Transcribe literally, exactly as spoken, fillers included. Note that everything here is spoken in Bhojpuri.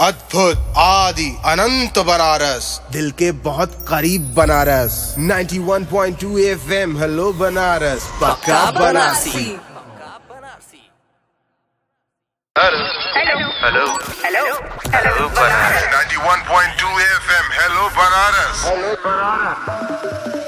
अद्भुत आदि अनंत बनारस, दिल के बहुत करीब बनारस। नाइंटी वन point two FM hello Banaras, पक्का Banarasi. Hello hello hello hello Banaras. Ninety वन point two FM hello Banaras.